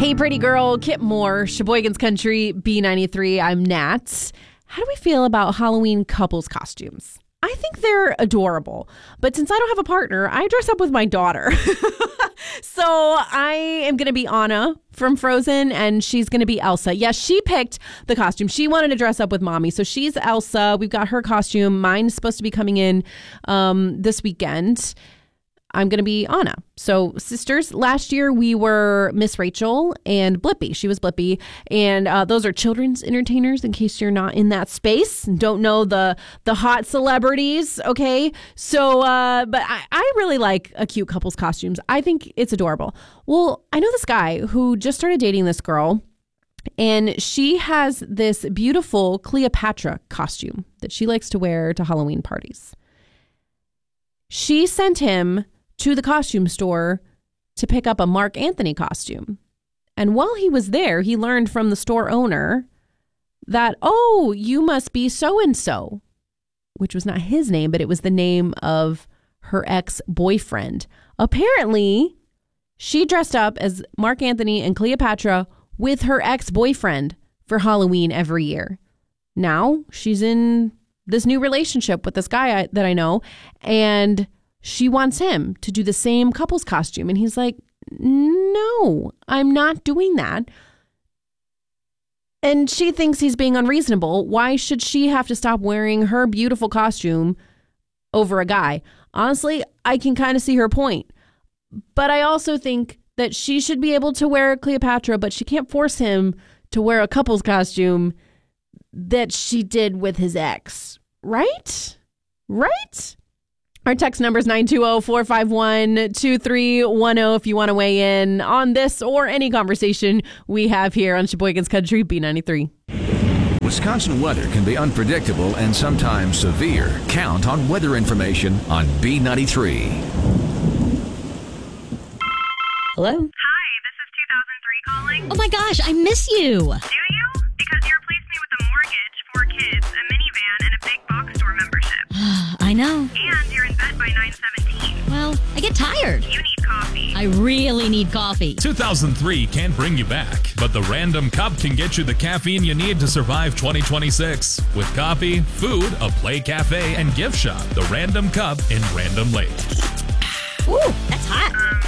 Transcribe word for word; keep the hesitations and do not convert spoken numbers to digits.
Hey, pretty girl, Kip Moore, Sheboygan's Country, B ninety-three. I'm Nat. How do we feel about Halloween couples costumes? I think they're adorable, but since I don't have a partner, I dress up with my daughter. So I am going to be Anna from Frozen, and she's going to be Elsa. Yes, she picked the costume. She wanted to dress up with mommy, so she's Elsa. We've got her costume. Mine's supposed to be coming in um, this weekend. I'm going to be Anna. So sisters, last year we were Miss Rachel and Blippi. She was Blippi. And uh, those are children's entertainers in case you're not in that space and don't know the the hot celebrities. Okay. So, uh, but I, I really like a cute couple's costumes. I think it's adorable. Well, I know this guy who just started dating this girl, and she has this beautiful Cleopatra costume that she likes to wear to Halloween parties. She sent him to the costume store to pick up a Mark Anthony costume. And while he was there, he learned from the store owner that, oh, you must be so-and-so, which was not his name, but it was the name of her ex-boyfriend. Apparently, she dressed up as Mark Anthony and Cleopatra with her ex-boyfriend for Halloween every year. Now she's in this new relationship with this guy I, that I know, and she wants him to do the same couple's costume. And he's like, no, I'm not doing that. And she thinks he's being unreasonable. Why should she have to stop wearing her beautiful costume over a guy? Honestly, I can kind of see her point. But I also think that she should be able to wear Cleopatra, but she can't force him to wear a couple's costume that she did with his ex. Right? Right? Our text number is nine two zero, four five one, two three one zero if you want to weigh in on this or any conversation we have here on Sheboygan's Country, B ninety-three. Wisconsin weather can be unpredictable and sometimes severe. Count on weather information on B ninety-three. Hello? Hi, this is two thousand three calling. Oh my gosh, I miss you. Do you? Because you replaced me with a mortgage, four kids, a minivan, and a big box store membership. I know. And you're in bed by nine seventeen. Well, I get tired. You need coffee. I really need coffee. two thousand three can't bring you back, but the Random Cup can get you the caffeine you need to survive twenty twenty-six. With coffee, food, a play cafe, and gift shop, the Random Cup in Random Lake. Ooh, that's hot. Um,